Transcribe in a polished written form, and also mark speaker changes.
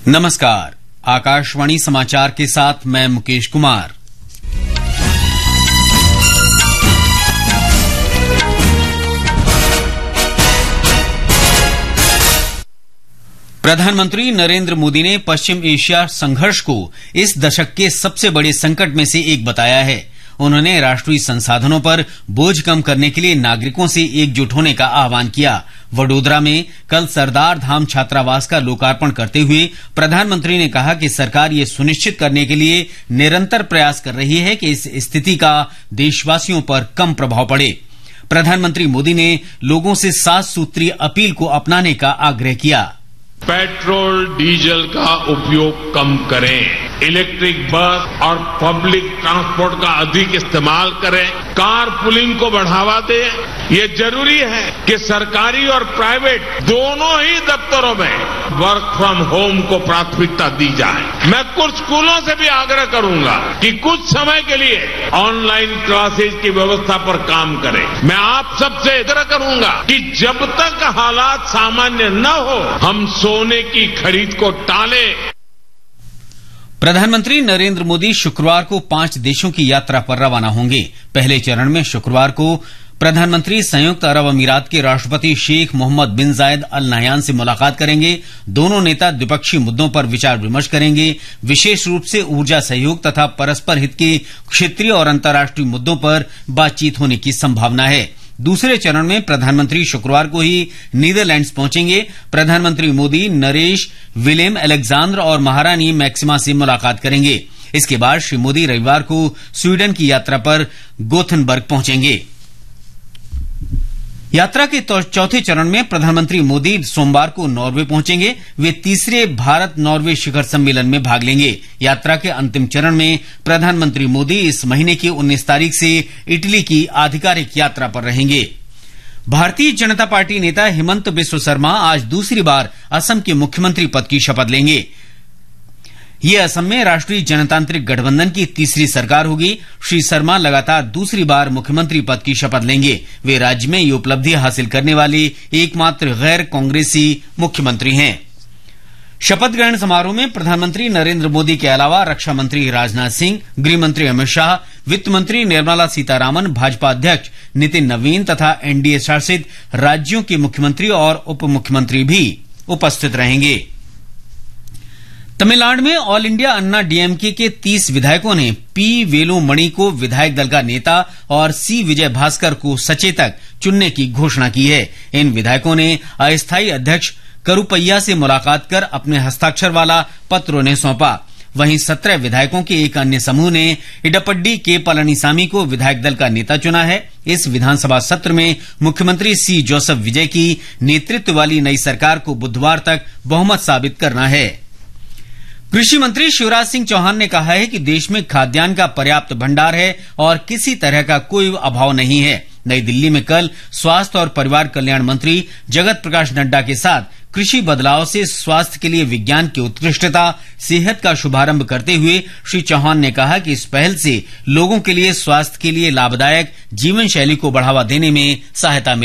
Speaker 1: नमस्कार, आकाशवाणी समाचार के साथ मैं मुकेश कुमार। प्रधानमंत्री नरेंद्र मोदी ने पश्चिम एशिया संघर्ष को इस दशक के सबसे बड़े संकट में से एक बताया है। उन्होंने राष्ट्रीय संसाधनों पर बोझ कम करने के लिए नागरिकों से एकजुट होने का आह्वान किया। वडोदरा में कल सरदार धाम छात्रावास का लोकार्पण करते हुए प्रधानमंत्री ने कहा कि सरकार ये सुनिश्चित करने के लिए निरंतर प्रयास कर रही है कि इस स्थिति का देशवासियों पर कम प्रभाव पड़े। प्रधानमंत्री मोदी ने लोगों से 7 सूत्रीय अपील को अपनाने का आग्रह किया।
Speaker 2: पेट्रोल डीजल का उपयोग कम करें, इलेक्ट्रिक बस और पब्लिक ट्रांसपोर्ट का अधिक इस्तेमाल करें, कार पुलिंग को बढ़ावा दें। ये जरूरी है कि सरकारी और प्राइवेट दोनों ही दफ्तरों में वर्क फ्रॉम होम को प्राथमिकता दी जाए। मैं कुछ स्कूलों से भी आग्रह करूंगा कि कुछ समय के लिए ऑनलाइन क्लासेज की व्यवस्था पर काम करें। मैं आप सबसे आग्रह करूंगा कि जब तक हालात सामान्य न हो हम सोने की खरीद को टालें।
Speaker 1: प्रधानमंत्री नरेंद्र मोदी शुक्रवार को 5 देशों की यात्रा पर रवाना होंगे। पहले चरण में शुक्रवार को प्रधानमंत्री संयुक्त अरब अमीरात के राष्ट्रपति शेख मोहम्मद बिन जायद अल नहयान से मुलाकात करेंगे। दोनों नेता द्विपक्षीय मुद्दों पर विचार विमर्श करेंगे। विशेष रूप से ऊर्जा सहयोग तथा परस्पर हित के क्षेत्रीय और अंतर्राष्ट्रीय मुद्दों पर बातचीत होने की संभावना है। दूसरे चरण में प्रधानमंत्री शुक्रवार को ही नीदरलैंड्स पहुंचेंगे। प्रधानमंत्री मोदी नरेश विलेम अलेक्जेंडर और महारानी मैक्सिमा से मुलाकात करेंगे। इसके बाद श्री मोदी रविवार को स्वीडन की यात्रा पर गोथेनबर्ग पहुंचेंगे। यात्रा के चौथे चरण में प्रधानमंत्री मोदी सोमवार को नॉर्वे पहुंचेंगे। वे तीसरे भारत नॉर्वे शिखर सम्मेलन में भाग लेंगे। यात्रा के अंतिम चरण में प्रधानमंत्री मोदी इस महीने की 19 तारीख से इटली की आधिकारिक यात्रा पर रहेंगे। भारतीय जनता पार्टी नेता हेमंत बिस्व शर्मा आज दूसरी बार असम के मुख्यमंत्री पद की शपथ लेंगे। ये असम में राष्ट्रीय जनतांत्रिक गठबंधन की तीसरी सरकार होगी। श्री शर्मा लगातार दूसरी बार मुख्यमंत्री पद की शपथ लेंगे। वे राज्य में ये उपलब्धि हासिल करने वाले एकमात्र गैर कांग्रेसी मुख्यमंत्री हैं। शपथ ग्रहण समारोह में प्रधानमंत्री नरेंद्र मोदी के अलावा रक्षा मंत्री राजनाथ सिंह, गृह मंत्री अमित शाह, वित्त मंत्री निर्मला सीतारामन, भाजपा अध्यक्ष नितिन नवीन तथा एनडीए शासित राज्यों के मुख्यमंत्री और उप मुख्यमंत्री भी उपस्थित रहेंगे। तमिलनाडु में ऑल इंडिया अन्ना डीएमके के 30 विधायकों ने पी वेलुमणि को विधायक दल का नेता और सी विजय भास्कर को सचेतक चुनने की घोषणा की है। इन विधायकों ने अस्थायी अध्यक्ष करुपैया से मुलाकात कर अपने हस्ताक्षर वाला पत्र उन्हें सौंपा। वहीं 17 विधायकों के एक अन्य समूह ने इडपड्डी के पलनीसामी को विधायक दल का नेता चुना है। इस विधानसभा सत्र में मुख्यमंत्री सी जोसेफ विजय की नेतृत्व वाली नई सरकार को बुधवार तक बहुमत साबित करना है। कृषि मंत्री शिवराज सिंह चौहान ने कहा है कि देश में खाद्यान्न का पर्याप्त भंडार है और किसी तरह का कोई अभाव नहीं है। नई दिल्ली में कल स्वास्थ्य और परिवार कल्याण मंत्री जगत प्रकाश नड्डा के साथ कृषि बदलाव से स्वास्थ्य के लिए विज्ञान की उत्कृष्टता सेहत का शुभारंभ करते हुए श्री चौहान ने कहा कि इस पहल से लोगों के लिए स्वास्थ्य के लिए लाभदायक जीवन शैली को बढ़ावा देने में सहायता मिलेगी।